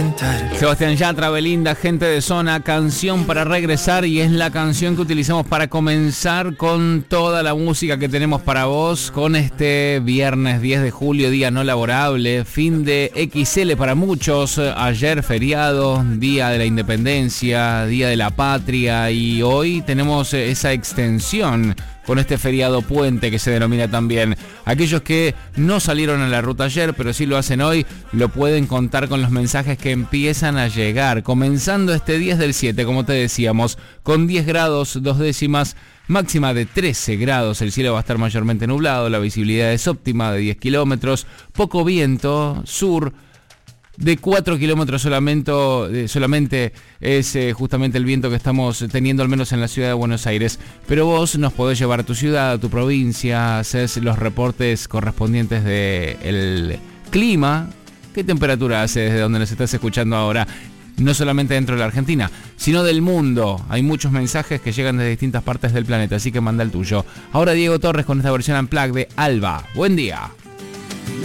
Sebastián Yatra, Belinda, Gente de Zona, canción para regresar, y es la canción que utilizamos para comenzar con toda la música que tenemos para vos con este viernes 10 de julio, día no laborable, fin de XL para muchos, ayer feriado, día de la independencia, día de la patria, y hoy tenemos esa extensión con este feriado puente que se denomina también. Aquellos que no salieron a la ruta ayer, pero sí lo hacen hoy, lo pueden contar con los mensajes que empiezan a llegar. Comenzando este 10 del 7, como te decíamos, con 10 grados 2 décimas, máxima de 13 grados. El cielo va a estar mayormente nublado, la visibilidad es óptima de 10 kilómetros, poco viento, sur de 4 kilómetros solamente es justamente el viento que estamos teniendo, al menos en la ciudad de Buenos Aires. Pero vos nos podés llevar a tu ciudad, a tu provincia, haces los reportes correspondientes del clima. ¿Qué temperatura hace desde donde nos estás escuchando ahora? No solamente dentro de la Argentina, sino del mundo. Hay muchos mensajes que llegan desde distintas partes del planeta, así que manda el tuyo. Ahora Diego Torres con esta versión unplugged de Alba. Buen día.